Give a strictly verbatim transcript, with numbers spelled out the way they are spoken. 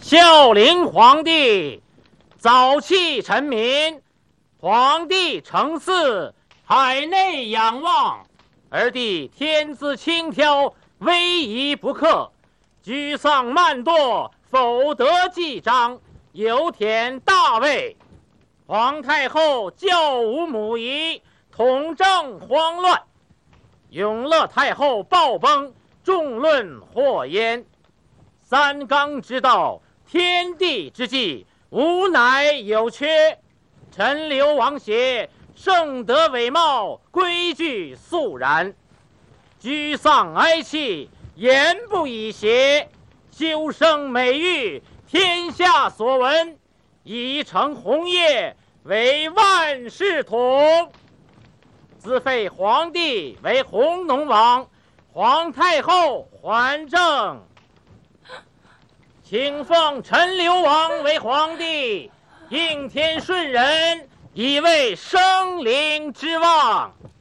孝陵皇帝早弃臣民，皇帝承嗣，海内仰望，而帝天资轻佻，威仪不克，居丧慢惰，否得继章，有舔大位。皇太后教武母仪，统政慌乱。永乐太后暴崩，众论祸焉。三纲之道，天地之纪，无乃有缺。陈留王邪，圣德伟貌，规矩肃然。居丧哀戚，言不以邪。修生美育，天下所闻。已成红叶，为万世统。自废皇帝为弘农王，皇太后还政。请奉陈留王为皇帝，应天顺仁，以为生灵之望。